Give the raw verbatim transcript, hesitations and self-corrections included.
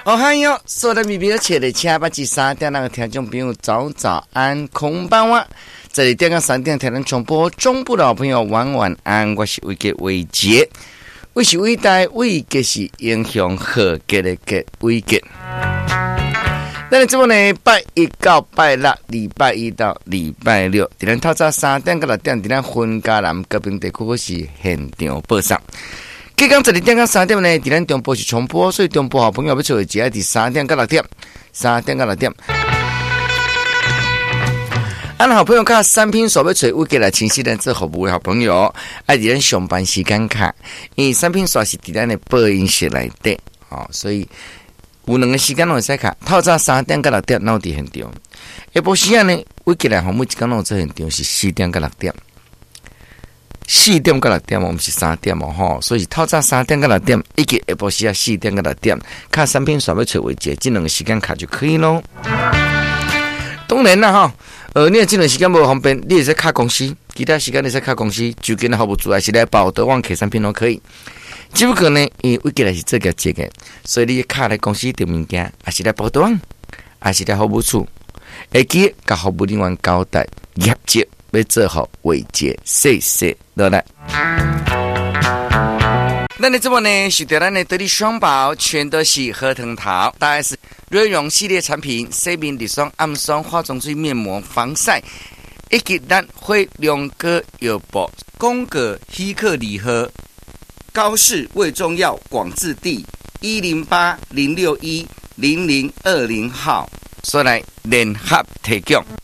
哦嗨哟，所有的米表切的七八至三点那个听众朋友早早安，空班哇！这里电港三点台湾重播，中部的好朋友晚晚安，我是伟杰伟杰，我是伟大伟杰是英雄和杰的杰伟杰。那你这么呢？拜一到拜六，礼拜一到礼拜六，伫咱透早三点到六点，伫咱分家南高屏地区是现场播送。今天这里点到三点呢，伫咱中部是重播，所以中部好朋友要做的只爱伫三点到六点，三点到六点。俺好朋友卡三拼所要找乌给来清晰咱做服务的好朋友，爱伫咱上班时间卡，因为三拼所是伫咱的播音室内底，哦，所以有两个时间拢会使卡，透早三点到六点，闹伫现场。下晡时间呢，乌给来每一天拢做现场是四点到六点。四点到六点，我们是三点哦吼，所以透早三点到六点，以及下晡时啊四点到六点，卡产品选要找为节，这两个时间卡就可以咯。当然啦哈，呃，你这段时间无方便，你也是卡公司，其他时间你是卡公司，就跟服务组还是来报德旺客产品都可以。只不过呢，因为我过来是这个节嘅，所以你卡来公司订物件，还是来报德旺，还是来服务处，会记甲服务人员交代业绩。要做好伟杰，谢谢落来。那你这么呢？是对咱的得力双宝，全都是核桃桃，大概是瑞荣系列产品，洗面日霜、暗霜、化妆水、面膜、防晒，以及咱会两个药包，宫格希克礼盒，高氏胃中药广治地一零八零六一零零二零号，所来联合提供。